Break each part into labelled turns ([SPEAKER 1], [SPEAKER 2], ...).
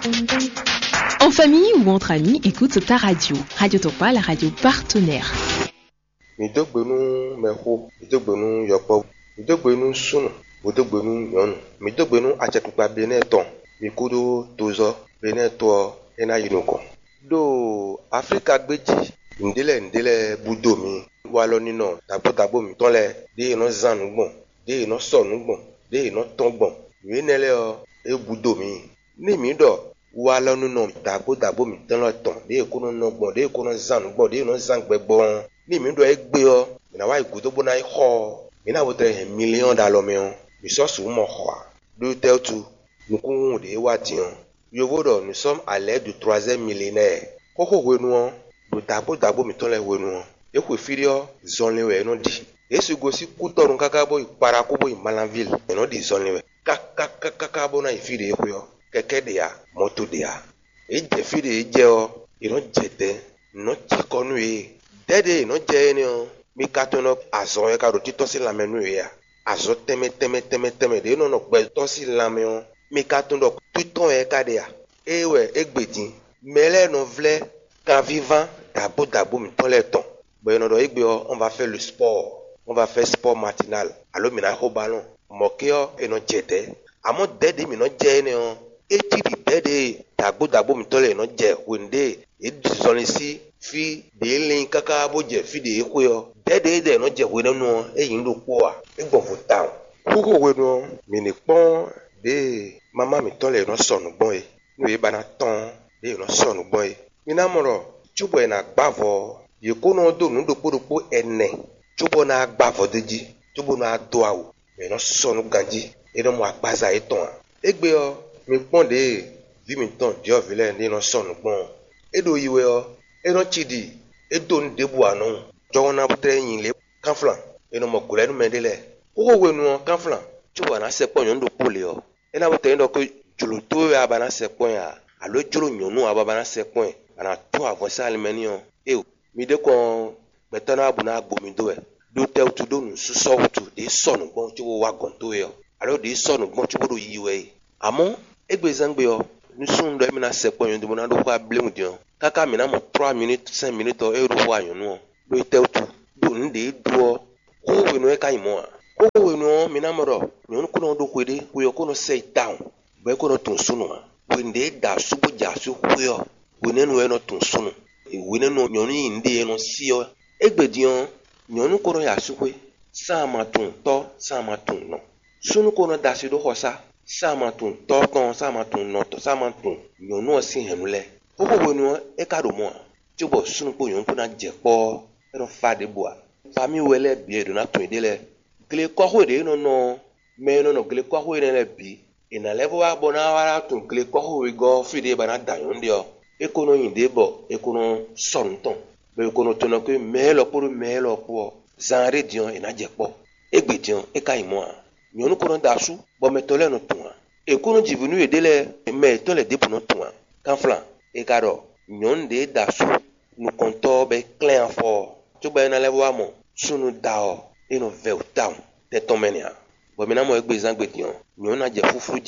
[SPEAKER 1] En famille ou entre amis, écoute ta radio. Radio Topa, la radio partenaire.
[SPEAKER 2] Midogbenu meho, midogbenu yokpo, midogbenu sunu, midogbenu nyonu, midogbenu achetukpa beneton, mikudo tozo beneto ena yinoko. Do Afrika gbeji, ndele budomi, walo nino, tabo mi tonle, de no zanugbon, de no sonugbon, de no tongbon, yenele e budomi. Ni mi do walo nino, tabo mi tonle ton, de kono nogbon, de kono zanugbon, de no zangbegbon. Ni mi do egbe yo na wa igudo bona ho mi na wotre $1 million me o mi so su mo ho do tell to nukun de wa ti o yovodo nous sommes à l'ère du 3e millénaire koko wenu o do dabo mi ton le wenu o e ko firio zonle no di e su go si kutorun kaka bo ipara ko bo Malanville no di zonle we kaka bo na ifire e ko yo keke de ya moto de ya e je fire e je o ino jete no chikonu e dede no je ni o mi katono azo e ka ro tito si lamenu ya azo teme de no gbe to si lame o mi katono tuton e ka de ya ewe egbedin mele no vle ka vivant dabo mi ton le ton bo no do egbe o on va faire le sport on va faire sport matinal alo mi na ho ballon mo ke o e no jede amo dede mi no je ni o e ti di dede dabo mi ton le no je wende e dizon si fi de lin kaka boje fi de ko yo dede no je we no eyin lo po a egbon fu town koko we no mi ni pon de mama mi ton le no sonu gbon e no e bana ton de no sonu gbon e mi na moro chubo e na gbavo ye ko no do nu do podopo ene chubo na gbavo deji chubo na do awo me no sonu ganji e no mo agbaza e ton egbe o mi pon de vi mi ton di o vile ni no sonu gbon e do yiwe o eno chidi edo ndebu anu jona butre yin le kanflan eno mo kula enu mendele o wenu kanflan chuba na sepo nyon do pole o ena butre ndo ko julo to ya bana sepo ya alo julo nyonu aba bana sepo ana to avance alimeni o mi de ko betana abuna agbomi do e do tel tu do nu suso tu de sonu gbon chubo wa gon to yo alo de sonu gbon chubo do yiwe amo egbe zangbe o nusun do emi na sepo nyon do na do kwa blemu dio kaka mina mo 3 minutes 5 minutes o eru wa yon no do teutu do nde do ko we no e kai mo ko we no mina mo ro nyon ko no do kwede we ko no say down be ko no tun sunu we nde da subu ja su kuyo we ne no e no tun sunu e we ne no nyon yi nde no si o egbedion nyon ko no ya su kwe sa ma tun no sunu ko no da si do hosa sa ma tun to kon sa ma tun no to sa ma tun nyon no si henule koko wenu e ka do mo chubo sunu po yon puna je po ero fa de boa fami wele bi do na to idele kle ko ho de no me no kle ko ho ne le bi ina level wa bona wara to kle ko ho we go fi de bana da yon de o e ko no yin de bo e ko no son ton be ko no to no ke me lo po zanre dion ina je po egbe dion e ka imo a yon ko no da su bo me to le no tun e ko no jivunu idele me to le de bu no tun kanflan ekaro nyon de dasu nu konto be clean for to be na level amo sunu dao eno vel town te tomenia bo mina mo egbe zangbe dion nyon na je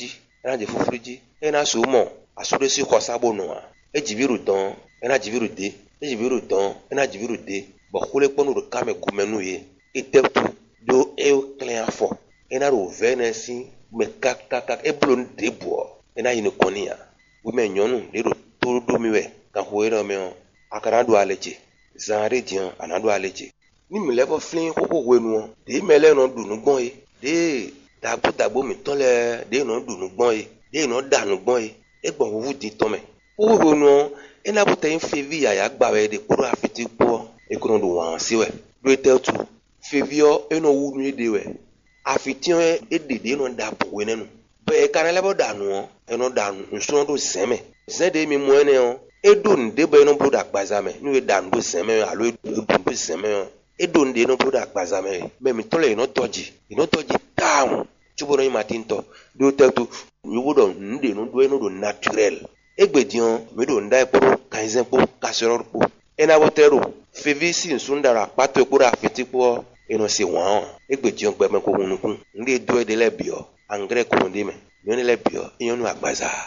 [SPEAKER 2] fufruji ena su mo asude si khosabo no e jibiru don ena jibiru don ena jibiru de bo khule ponu ro kame gumenu ye eteptu do e clean for ena ro venesi me kaka e blon de bo ena yin konia wo me nyonu de ro to do mi we ka hoero me o akara do aleje zanre dian anado aleje ni mi level flin koko wenu de mele no dunu gbon e de dabo mi ton le de no dunu gbon e de no danu gbon e egbon wuwu di ton me o wenu e na bote in fevi ya gba we de kuro afiti po e kono do wan si we do tell tu fevio e no wu mi de we afiti e de no da po we nenu be kana level danu e no danu nso do seme zede mi mo ene o edon de be no broda gbazame ni we dan do seme alo edon do seme edon de no broda gbazame me mi tole no toji down chubo no matinto do tetu you would nde no do naturel egbedion me do ndai pro kaizen po kaseror po ena botero fevisi nsundara pato kura fitipo eno se wan egbedion gbe me ko hunukun nde do de lebio angre ko ndi me ni lebio iyon nu agbaza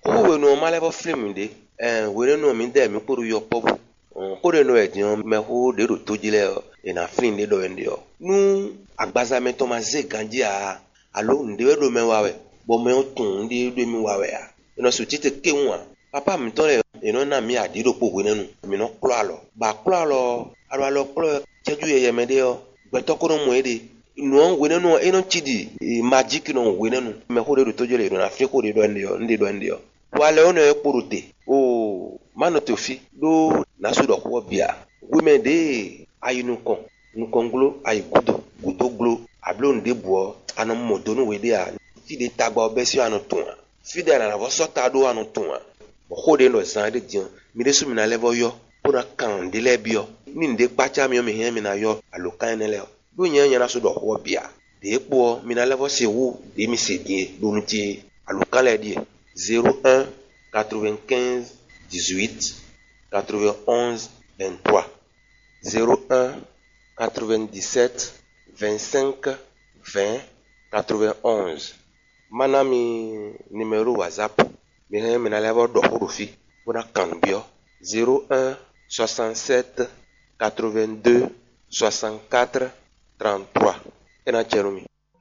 [SPEAKER 2] Who no malevo film de we no mi de mi puru yo pobu ko de no edion me ho de ro tojile e na film de do endio nu agbaza me to ma ze ganji a alo nde we do me wawe bo me otun nde do mi wawe a no so tite kenwa papa mi to le eno na mi adiro po we nenu mi no klo alo ba klo alo klo cheju ye me de o gbeto ko no mo ede no we nenu eno chidi magic no we nenu me ho de ro tojile no na fi ko de do endio nde do endio wale ono ekpuruti o manotofi do nasudo ko bia women de ayinukon nukonglo ayigudo gudoglo ablo ndebo anu modonu we de a ti de tagba obesi anu tun fide na vo sota do anu tun ko de no san de dion mi de su mi na level yo pona kan de lebio ni nde pacha mi o mi hen mi na yo alokan ne le do yen yen nasudo ko bia de epo mi na level se wu de mi se die do nti alokan le die 01 95 18 91 23 01 97 25 20 91 manami numéro WhatsApp mi na level do hurufi pona kanbio 01 67 82 64 33 ena cherumi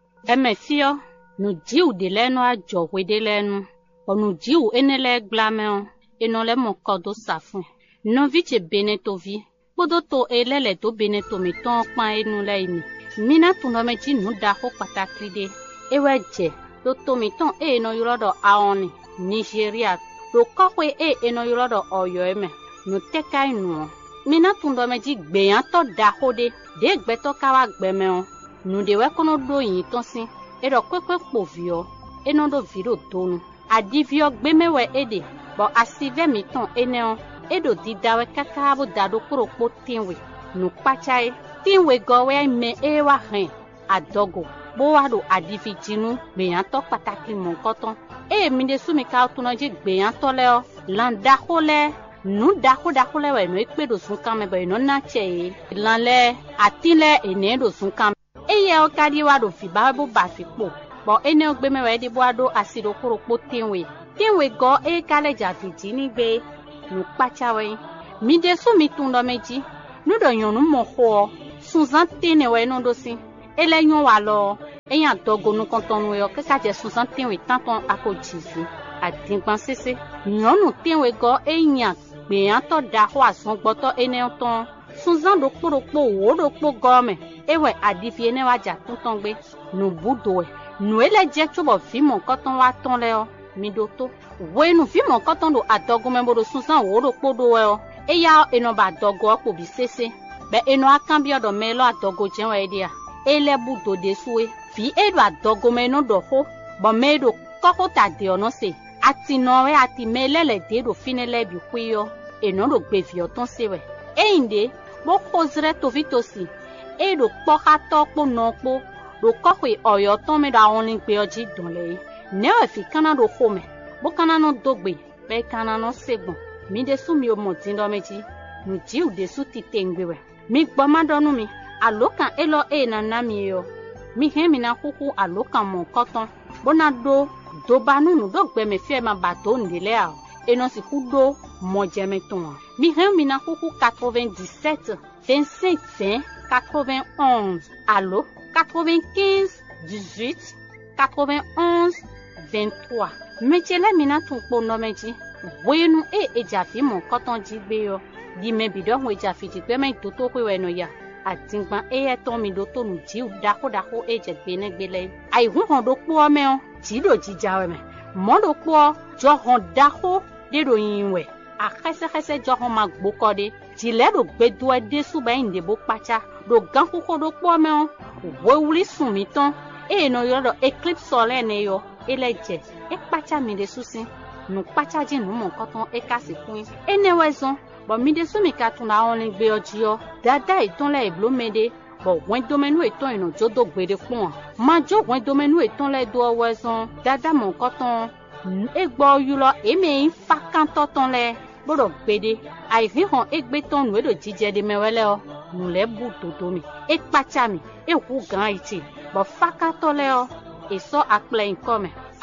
[SPEAKER 3] emefio no diu de leno a jowe de leno onu diu enele glameo enole mokodo safun no viche benetovi bodo to elele to beneto mi ton pan enu leimi mina tuno meji nu da ho pataki de eweje do to mi ton no yorodo aoni Nigeria do kokwe no yorodo Oyo eme no tekai nu mina tuno meji gbeyan to da ho de gbeto kawa gbemeo nu de we kono do yin ton sin ero kwekwe povio enodo viro tonu adivio gbemewe ede bo asive miton eneo edo didawe kakabo dado kuropo tinwe no pachae tinwe gowe me ewa hen adogo bo wado adivi jinu gbeyan to pataki mon koton mi de sumi ka tunoje gbeyan to le o landa hole nu dako le we no ekpedo sun kan me bo no na che lanle atile enedo sun kan ye o kadi wado fi ba bo ba fi po bo ene ogbe me we di bo ado asido kuropo tinwe go kale javiti ni gbe nu pachawe mi de sumi tundo meji nu do yonu mo ho sunzan tene we no do si eleyon wa lo eyan dogo nu kontonu yo keka je sunzan tenwe tanton akojifu adingban sese yonu tenwe go eyan gbeyan to da ho asun gboto ene ton sunzan do poropo wo do po gome ewe adifie ne waja tunton gbe nu budo e nu ele je tubo fi mo koton wa ton le o mi do to wenu fi mo koton do adogo me bodo sunzan wo do po do e o eya eno ba dogo ko bi sese be eno akan bi odo me lo adogo je wa dia ele budo de suwe fi edo adogo me no do ho bo me do koko ta de ono se ati no we ati melele de do finele bi kuyo eno do gbe fi oton se we einde bo kozre to vitosi edo po ha to po no po do kokwe Oyo ton me da won ni pe oji don le ne o fi kana do ho me bo kana no dogbe be kana no segbon mi de su mi o mo tin do meji nu ji u de su ti tengbe we mi gbo ma donu mi alokan elo na na mi yo mi he mi na kuku alokan mo koton bona do banu nu do gbe me fi ma bato ndile a eno si kudo mo je me ton mi he mi na kuku 97 25 20 91 allo 95 18 91 23 mechele mina tun po no meji wenu ejafi mo koton jigbe yo di me bido ho ejafi jigbe me to ko we no ya atingban ton mi do to nu ji dako eje gbe ne gbele ai hu hon do po me o ji do jija we me mo do po jo hon dako de do yin we akese jo hon ma gbo ko de ji le do gbe do e de su ba inde bo pacha do gan ko do po me o wo wuli sun mi ton no yo do eclipse solaire ne yo eleje pacha mi de susin nu pacha ji nu mo koton kasi fun enewezon bo mi de su mi ka tun na on gbe ojiyo dada iton le iblo mede bo wen domenu iton ino jodo gbede fun ma jo wen domenu iton le do owezon dada mo koton egbo yulo emi fa kan toton le bodo gbede ai fi hon egbe ton nu do jije de mewele o nu le bu toto mi pacha mi hu gan iti bo fa ka to le o eso aple nkome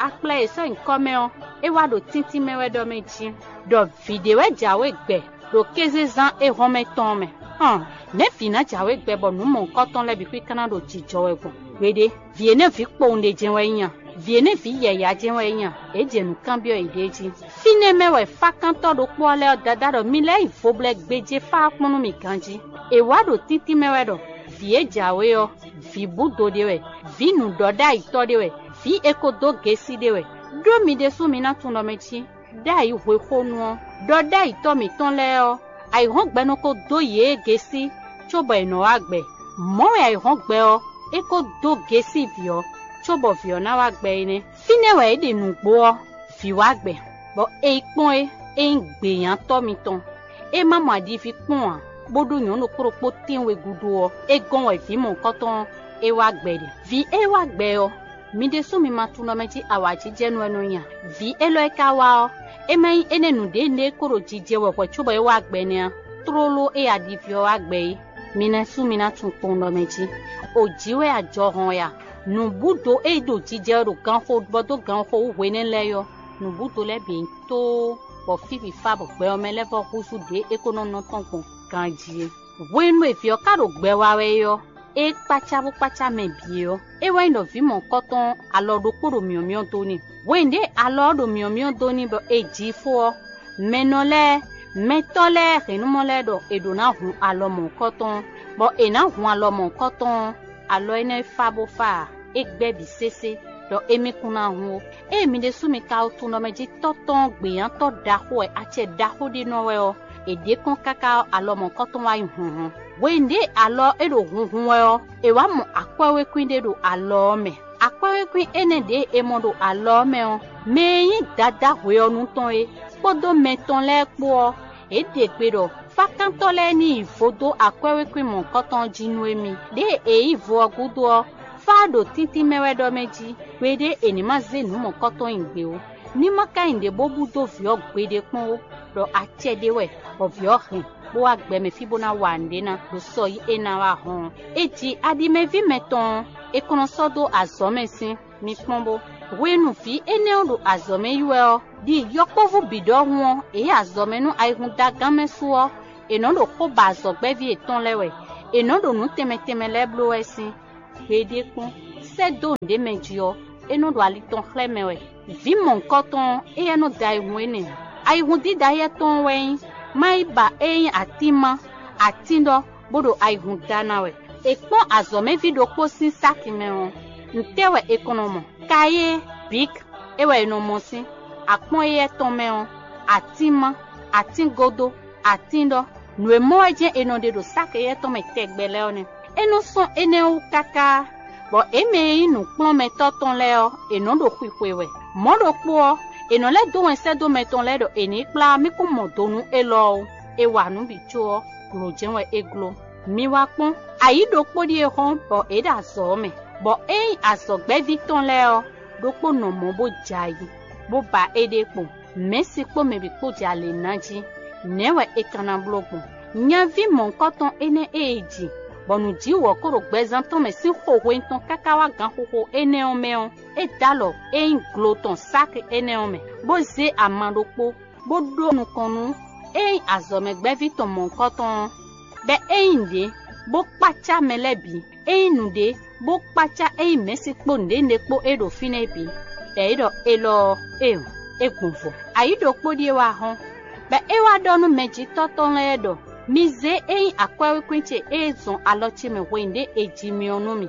[SPEAKER 3] akple so nkome e wa do tinti mewe do meji do video jawe gbe do keze zan e home ton me ne fina jawe gbe bo nu mo koton le bi kwi kana do jijo egbon wede vie ne fi po nde jenwe yan vie ne fi ye ya jenwe yan e jenu kambio ideji fine mewe fakanto do po le dada do mi le ifoble gbeje fa ponu mi kanji e wa do tinti mewe do vie jawe yo vi budo dewe vi nu doda ito dewe vi ekodo gesi dewe do mi de su mi na tun do mechi da ihwe konu doda ito mi ton le o ai hon gbenu ko do ye gesi chobo eno agbe mo ai hon gbe o eko do gesi vio chobo vio na wa gbe ni fine we de nu gbo fi wa gbe bo e ipon e ngbeyan to mi ton e mama di fi pon bodo yan no koropo tinwe gudu o e gon we fi mo koton e wa gbe de vi e wa gbe o mi de so mi ma tun no meji awaji jenu enu yan vi e lo e ka wa o e mai enenu de ne koro jije we po chobo e wa gbe ni trolo e adivio wa gbe mina su mina tun pon no meji ojiwe ajo hon ya nubudo e do jije ro gan fo bodo gan fo we ne le yo nubudo le bi to bo fifi fa bo gbe o mele fo kusu de ekonono ton pon kan ji we nu e fi o ka ro gbe wa we yo e pacha me bi o e we no vi mo koton alodo koro miomion to ni we nde alodo miomion do ni bo e ji fo menole metole renumole do edona hu alomo koton bo ena hu alomo koton alo ene fabo fa egbe bi sese do emi kuna hu emi de sumi ka otu no meji toton gbeyan to daho e ache daho di no we o ede kon kaka alomo koton wa hu wende alo edo hu we o e wa mo akwawe kwinde do alo me akwawe kwin ene de emodo alo me o meyin dada we onu ton e podo meton le po ede pedo fakantole ni fodo akwewe kwi mon koton jinu emi de ivo ogudo fado titi mewedo meji wede enima zenu mon koton ingbe o ni maka inde bobudo vio gbede pon do achedewe ovio hin bo agbe me fibona wande na do so yi ena wa hon eji adime vi meton ekono sodo azomesin mi pombo wenu fi ene odo azome yuel di yokovu bido won e azome nu aihun dagame suo enodo ko bazo gbe vi eton lewe enodo nu temeteme leblo esin pede kun sedo nde mejio enodo aliton khlemewe vi mon koton e eno dai wene aihun di dai eton wen mai ba e atima atindo bodo aihun danawe ekpon azome video posin sakimeo ntewe ekonomo kaye big ewe no mosin akpon ye tomeo atima atingodo atindo nwe moje enode do sake ye tome tegbele one eno son ene kaka bo eme inu pon metoton leo enodo kwikwewe modo po eno le do ense do meton le do eni pla mi ko modonu elo e wa nu bicho glojenwe eglo mi wa pon ayido podi e hon bo eda so me bo e asogbe victon leo dopo no mo bo jayi bo ba ede po mesi po me bi ko jale naji newe ekana blogo nya vi mon koton ene eji bonu ji wo koro gbezan ton me si howe ton kakawa gan hoho ene omeo e dalo e ingloton sak ene ome bo ze amandopo bo do nu konu e azome gbe victon mon koton be inde bo pacha melebi e nude bo pacha e mesi po ndende po edo finebi edo elo egunfo ayido po die wa hon be e wa donu meji toton edo mize e akwawe kwinche ezon alochi me wende ejimi onumi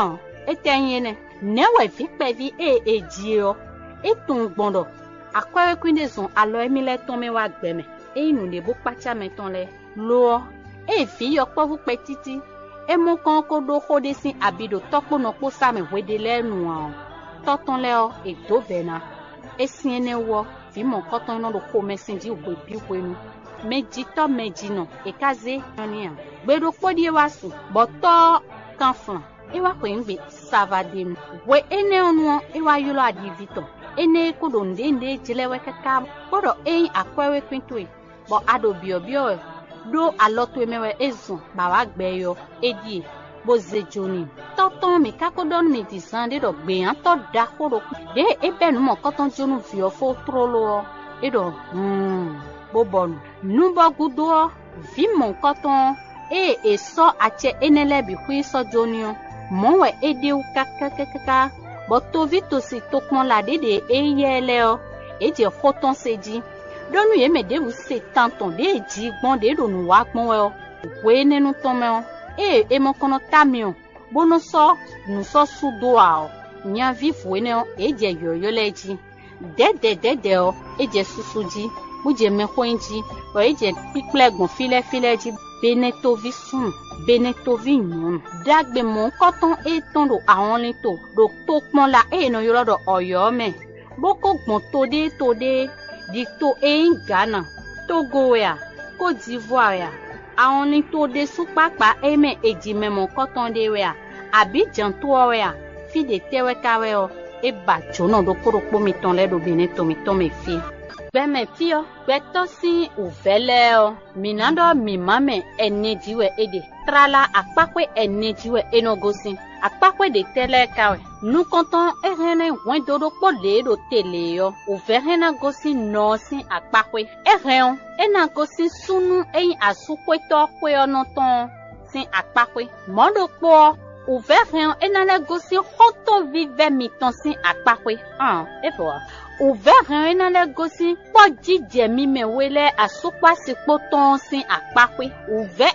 [SPEAKER 3] etanyene newe fipe vi ejio etun gbondo akwawe kwinde zon alo emile ton me wa gbeme e nude bo pacha meton le lo e fi yo po fu pe titi e mo kan ko do khode sin abido topo no po sa me wede lenu an toton le o e do vena e sin ene wo fi mo koton no do ko mesin di ogbe bi wenu meji to meji no e kaze oni an gbedo podi e wasu boto kanfan e wa ko ngbe savadem we ene onu e wa yulo adivito ene ko do ndende jilewe kaka bodo e akwewe kwintwe bo ado biobio do aloto emewe ezun ba wa gbeyo edi bozejoni toton mi kakodon mi disande do gbe an to da koro de ebe nu mo koton jonu vio fo trolo edo bobonu nubo gudo vi mon koton so ache enele bi hui so jonio mo we ede u kakakaka boto vito si tokmon la de eyele o eje koton seji donu ye me de u se tanton de ji gbon de do nu wa gbon we o we nenu ton me o mo kono tamio bono so nu so sudo a o nya vivu ne o eje yoyo leji de o eje susuji buje me koinji o eje piklegbon file ji benetovi sun benetovi nyun dagbe mo koton etondo awon lito do tokmon la no yoro Oyo me boko gbon tode dicto Ghana Togo ya Côte d'Ivoire ya awon lito de supapa eme ejime mo koton de we ya Abidjan to we ya fi de tewe kawe o e ba jono do koropo mi ton le do beneto mi ton me fi gbeme fio gbeto si uvele o minando mi mame enejiwe ede trala apakwe enejiwe enogosi apakwe de tele kawe nu konton erene wendodo pole do tele yo uverena gosi no si apakwe eren ena gosi sunu ein asukweto kwe onoton si apakwe modo po uveren enale gosi hoto vive miton si apakwe evoa uveren enale gosi poji jemi mewele asukwa sipoton si apakwe uve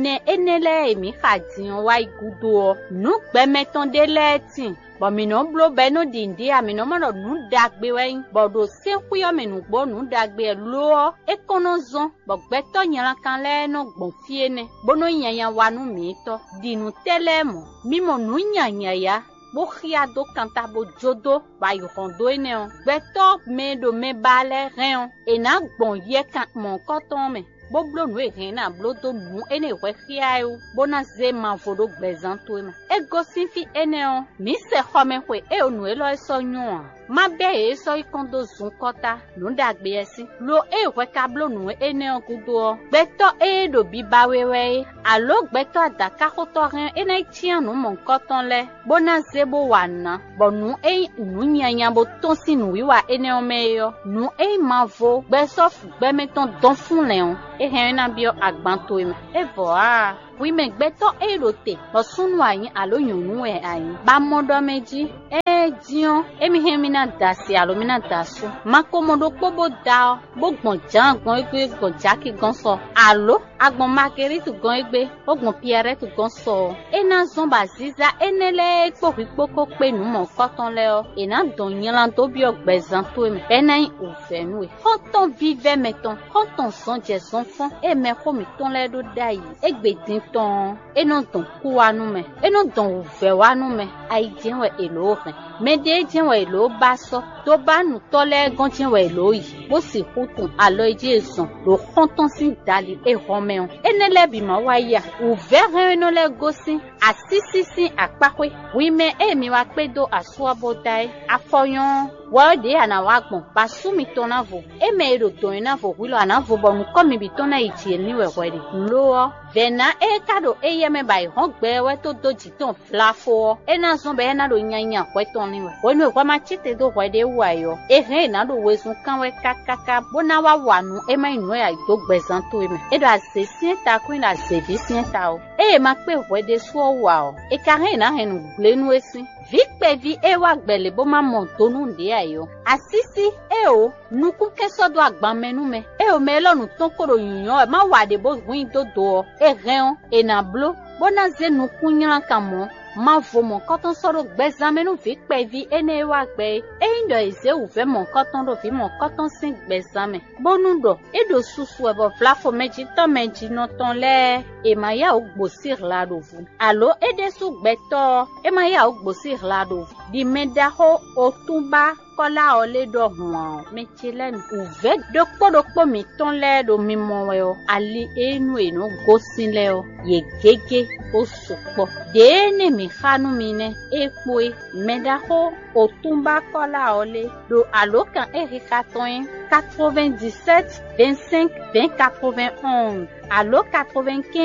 [SPEAKER 3] enele emi khadin wa igudo nu gbemeton de leti bo mi no blo be no dindi ami no mo nu dagbe we bo do se kuyo me nu gbo nu dagbe lo e kono zon bo gbeto yan kan le no gbon fie ne bono yan wa nu mi to dinu telemo mi mo nu yan ya bo khia do kanta bo jodo ba yo hondo ene o gbeto me do me bale ren e na gbon ye kan mon koton me bo blo nu e na blo do nu ene we khia yo bona ze ma fodo gbezanto ma e gosin fi ene o mi se khome kwe e onu e lo so nyun ma be e so ikondo zun kota nu dagbe esi lo e we ka blo nu ene o kudo gbeto e do bi ba wewe alo gbeto adaka koto ren ene tian nu mon koton le bona ze bo wana bo nu e nu nyanya bo ton si nu wiwa ene o meyo nu e ma vo gbeso fu gbe meton don fun le on e hen na bio agbanto e voa oui me gbeto e rote bo sunu ayin alo yunu e ayin ba modo meji dion emi hemina dasi alo mina dasu makomodo pobo da bo gbon jan gbon egbe gbon jaki gan so alo agbon marguerite gan egbe ogbon pierre tu gan so ena zomba ziza enele pokipoko pe nu mo koton le o ena don yan to bi ogbezan to me benin ofenu e koton vive meton koton son je son fon e me ko mi ton le do dai egbe din ton eno don ku anu me eno don uve wanu me ai jenwe elo fe me de jenwe elo baso to ba nu to le gan jenwe elo yi bo si hutun alo ejesun lo konton si dali e homeon enele bi ma waya uve eno le gosi asisisi apakwe wi me emi wa pedo asuabo dai afoyon wode ana wagbon basumi tonavo emero tonavo wilo anavo bonu komi bi tona itie ni wewede lo vena e kado eyeme bai hongbe we to doji ton flafo ena zon be na do nyanya kweton ni we wonu kwa ma chite do wede wayo he na do wesun kan we kakaka bona wa wanu e ma inu ya do gbezan to eme e do asesien ta queen asebisien ta o e ma pe wede so wa o e ka he na henu glenu esi Vikpe vi ewa gbele bo ma montonu ndi ayo. Asisi eo nuku kesodo agban menu me. Eo me lonu ton koro yunyon ma wade bo gwin dodo e reon e na blo bona ze nuku nyan kamo ma vo mon koton soro gbezan menu vikpe vi ene ewa gbe e indo eze uve mon koton do vi mon koton sin gbezan me. Bonundo edo susu ebo flafo meji no ton le e ma ya ogbosir la do vu. Alo ede su gbeto e ma ya ogbosir lado di medaho otumba kola ole do hwan mechelen uve dokpo mi ton le do mi monwe o ali enu gosin le o ye gege osopo de ne mi khanu mine epoe medaho otumba kola ole do alokan erikaton 97 25 20 91 allo 95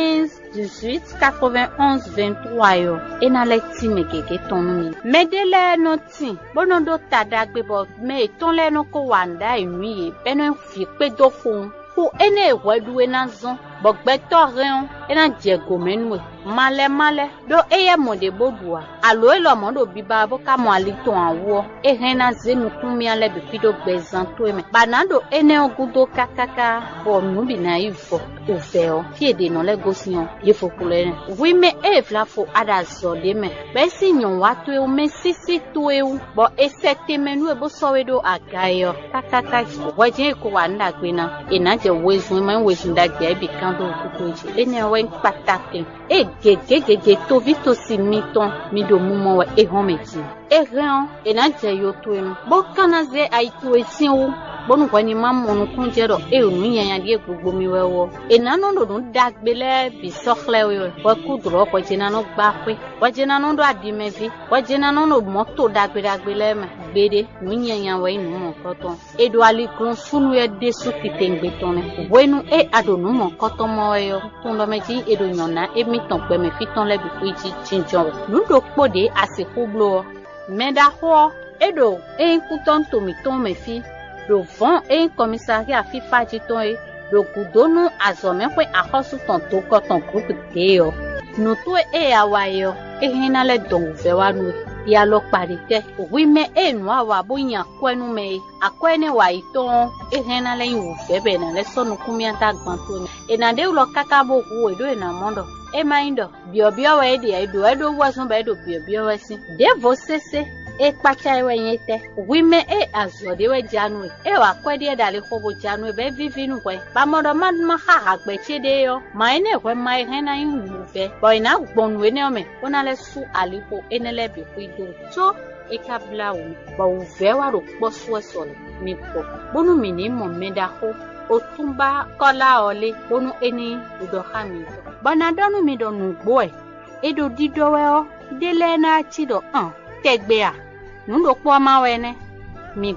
[SPEAKER 3] 18 91 23 yo ena le ti me keke tonu mi medele no ti bono do tadagbe bo me ton le no ko wanda enui beno fi pe do fun ku ene wedu ena zon bogbeto ren ena jego menwe male do eye mode bodua alo elo modo biba bo ka mo ali ton awo e hena zenu kumi ale bi fido gbezan to eme banado ene ogudo kakaka bo nubi na ifo ofeo fiede no le gosion ye fokule wi me e flafo ada zo de me be sinyon watu e me sisi to e bo esete menu e bo sowedo agayo kakaka waje ko wanda gbena ena je wezu me wezu da je bi kan do kukoji ene wen patake e gege to vito si miton mi do mumo wa e hometi e ran e na je yo to enu bo kanaze ai to esin wo bonu kwani mamonu kunjero e onu yan die gbogbo mi wewo e na no do dagbele bi sokhle wo ku dro ko jina no gba pe wo jina no do adimevi wo jina no no moto dagbele me gbede nu yan we nu mo koton e do ali kun funu e de su kitengbe tone wenu e adonu mo koton mo yo tun do meji e do yona e mi ton pe me fiton le bi ku ji jinjon nu do pode asiko glo meda ho e do e kuton to mi ton me fi do vent et commissariat FIFA jiton e do kudonu azome kwe akosu ton to koton groupe teo no to e awayo e hinale don vewa nu ya lo parite wi me e no awa boyan kwenu me akwene wa iton e hinale yu febe na le sonu kumia ta gbanto e na de lo kakabo ku e do e na mondo e maindo biobio we de edo wasun ba edo biobio we sin de vo sese e pacha ewe yete wime e azode we janu e wa kwedi e dale khobo janu be vivinu kwe ba modo man ma ha gbe chede yo ma ene kwe ma hena yin fe boy na gbonu ene ome ona le su alipo enele bi kwido so e kabla wo ba wo ve wa ro po so so mi po bonu mi ni mo meda ho otumba kola ole bonu eni udo hami bana donu mi donu gbo e do dido we o dele na chido tegbe a nundo po ma wene mi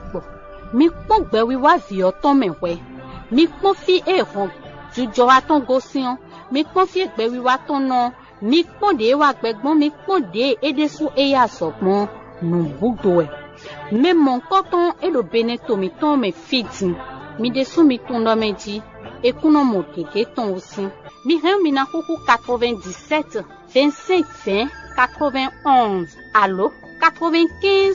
[SPEAKER 3] po gbe wi wa vi o ton mewe mi po fi e hon jujo wa ton go sian mi po fi gbe wi wa ton no mi po de wa gbegbon mi po de edesu e ya sopon nu budo e me mon koton e lo beneto mi ton me fitin mi desu mi ton do meji e kuno mo keke ton osin mi ren mi na kuku 97 25 20 91 allo 95